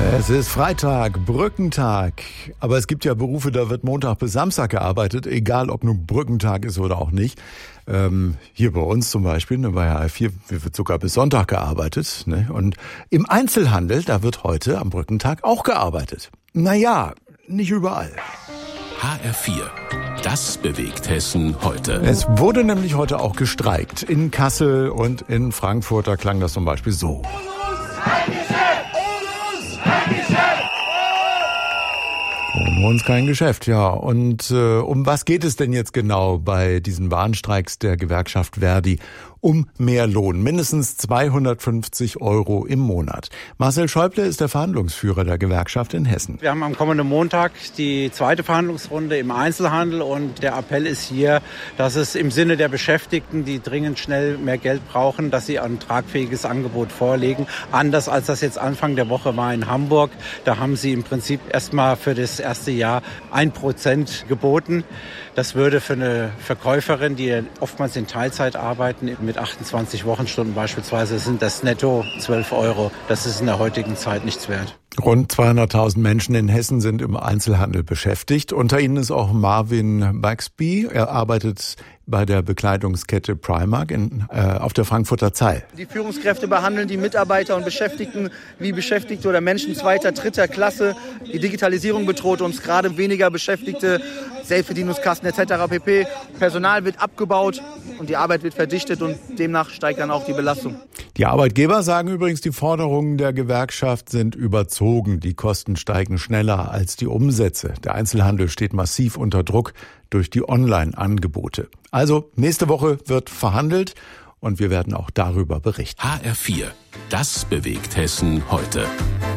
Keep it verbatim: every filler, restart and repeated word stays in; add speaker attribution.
Speaker 1: Es ist Freitag, Brückentag. Aber es gibt ja Berufe, da wird Montag bis Samstag gearbeitet, egal ob nun Brückentag ist oder auch nicht. Ähm, hier bei uns zum Beispiel, ne, bei H R vier wird sogar bis Sonntag gearbeitet. Ne? Und im Einzelhandel, da wird heute am Brückentag auch gearbeitet. Naja, nicht überall.
Speaker 2: H R vier. Das bewegt Hessen heute.
Speaker 1: Es wurde nämlich heute auch gestreikt. In Kassel und in Frankfurt, da klang das zum Beispiel so. Ohne uns kein Geschäft, ja. Und äh, um was geht es denn jetzt genau bei diesen Warnstreiks der Gewerkschaft Verdi? Um mehr Lohn, mindestens zweihundertfünfzig Euro im Monat. Marcel Schäuble ist der Verhandlungsführer der Gewerkschaft in Hessen.
Speaker 3: Wir haben am kommenden Montag die zweite Verhandlungsrunde im Einzelhandel und der Appell ist hier, dass es im Sinne der Beschäftigten, die dringend schnell mehr Geld brauchen, dass sie ein tragfähiges Angebot vorlegen. Anders als das jetzt Anfang der Woche war in Hamburg. Da haben sie im Prinzip erstmal für das erste Jahr ein Prozent geboten. Das würde für eine Verkäuferin, die oftmals in Teilzeit arbeiten, mit achtundzwanzig Wochenstunden beispielsweise, sind das netto zwölf Euro. Das ist in der heutigen Zeit nichts wert.
Speaker 1: Rund zweihunderttausend Menschen in Hessen sind im Einzelhandel beschäftigt. Unter ihnen ist auch Marvin Baxby. Er arbeitet bei der Bekleidungskette Primark in, äh, auf der Frankfurter Zeil.
Speaker 4: Die Führungskräfte behandeln die Mitarbeiter und Beschäftigten wie Beschäftigte oder Menschen zweiter, dritter Klasse. Die Digitalisierung bedroht uns, gerade weniger Beschäftigte, Selbstbedienungskassen et cetera pp. Personal wird abgebaut und die Arbeit wird verdichtet und demnach steigt dann auch die Belastung.
Speaker 1: Die Arbeitgeber sagen übrigens, die Forderungen der Gewerkschaft sind überzogen. Die Kosten steigen schneller als die Umsätze. Der Einzelhandel steht massiv unter Druck durch die Online-Angebote. Also nächste Woche wird verhandelt und wir werden auch darüber berichten.
Speaker 2: H R vier. Das bewegt Hessen heute.